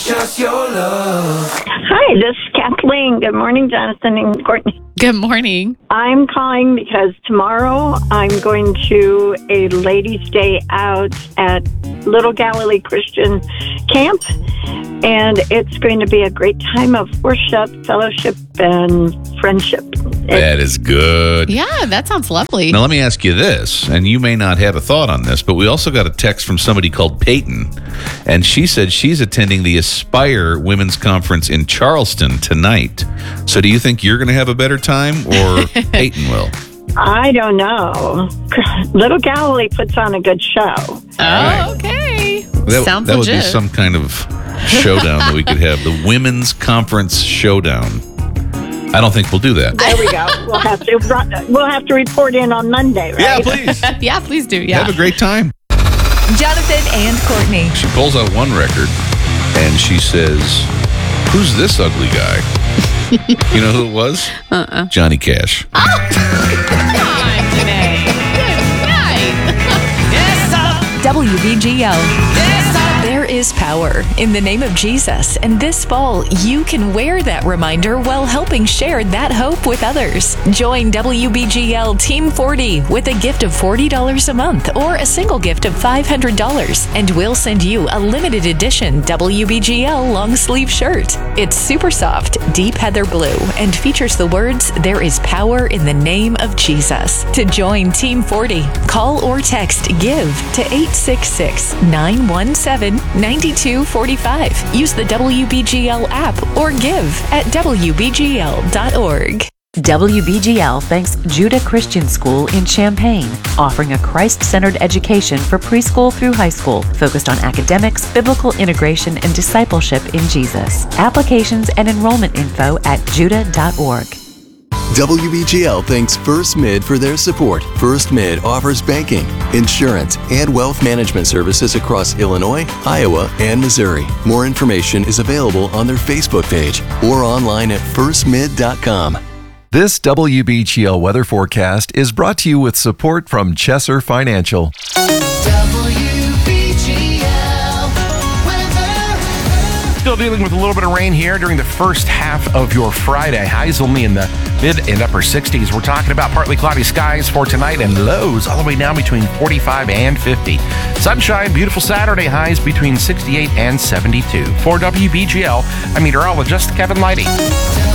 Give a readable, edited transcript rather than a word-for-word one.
just your love. Hi, this is Kathleen. Good morning, Jonathan and Courtney. Good morning. I'm calling because tomorrow I'm going to a ladies' day out at Little Galilee Christian Camp, and it's going to be a great time of worship, fellowship, and friendship. That is good. Yeah, that sounds lovely. Now, let me ask you this, and you may not have a thought on this, but we also got a text from somebody called Peyton, and she said she's attending the Aspire Women's Conference in Charleston tonight. So do you think you're going to have a better time, or Peyton will? I don't know. Little Galilee puts on a good show. Oh, okay. Sounds that would legit. be some kind of showdown that we could have. The Women's Conference Showdown. I don't think we'll do that. There we go. We'll have to report in on Monday, right? Yeah, please. Yeah, please do. Yeah. Have a great time. Jonathan and Courtney. She pulls out one record, and she says, "Who's this ugly guy?" You know who it was? Johnny Cash. Good night today. Good night. WBGL. There is power in the name of Jesus, and this fall you can wear that reminder while helping share that hope with others. Join WBGL Team 40 with a gift of $40 a month or a single gift of $500, and we'll send you a limited edition WBGL long sleeve shirt. It's super soft, deep heather blue, and features the words, "There is power in the name of Jesus." To join Team 40, call or text GIVE to 866-917-9245. Use the WBGL app or give at WBGL.org. WBGL thanks Judah Christian School in Champaign, offering a Christ-centered education for preschool through high school, focused on academics, biblical integration, and discipleship in Jesus. Applications and enrollment info at judah.org. WBGL thanks First Mid for their support. First Mid offers banking, insurance, and wealth management services across Illinois, Iowa, and Missouri. More information is available on their Facebook page or online at firstmid.com. This WBGL weather forecast is brought to you with support from Chesser Financial. Still dealing with a little bit of rain here during the first half of your Friday. Highs only in the mid and upper 60s. We're talking about partly cloudy skies for tonight and lows all the way down between 45 and 50. Sunshine, beautiful Saturday, highs between 68 and 72. For WBGL, I'm meteorologist Kevin Leidy.